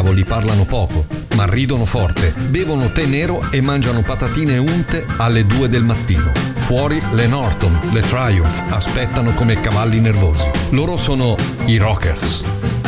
diavoli parlano poco, ma ridono forte, bevono tè nero e mangiano patatine unte alle 2 del mattino. Fuori le Norton, le Triumph aspettano come cavalli nervosi. Loro sono i Rockers.